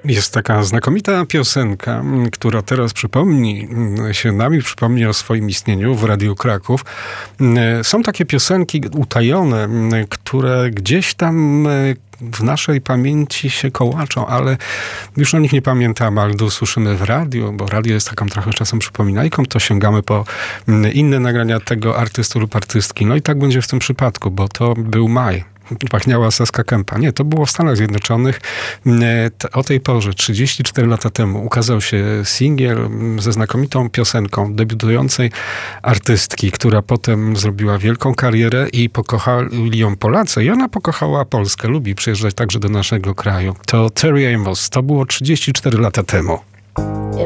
Jest taka znakomita piosenka, która teraz przypomni o swoim istnieniu w Radiu Kraków. Są takie piosenki utajone, które gdzieś tam w naszej pamięci się kołaczą, ale już o nich nie pamiętamy, ale gdy usłyszymy w radiu, bo radio jest taką trochę czasem przypominajką, to sięgamy po inne nagrania tego artysty lub artystki. No i tak będzie w tym przypadku, bo to był maj. Pachniała Saska Kępa. Nie, to było w Stanach Zjednoczonych. O tej porze, 34 lata temu, ukazał się singiel ze znakomitą piosenką debiutującej artystki, która potem zrobiła wielką karierę i pokochali ją Polacy. I ona pokochała Polskę. Lubi przyjeżdżać także do naszego kraju. To Tori Amos. To było 34 lata temu.